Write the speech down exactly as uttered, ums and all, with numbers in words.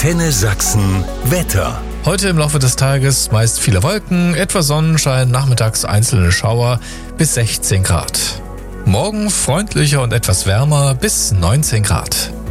Antenne Sachsen Wetter. Heute im Laufe des Tages meist viele Wolken, etwas Sonnenschein, nachmittags einzelne Schauer bis sechzehn Grad. Morgen freundlicher und etwas wärmer bis neunzehn Grad.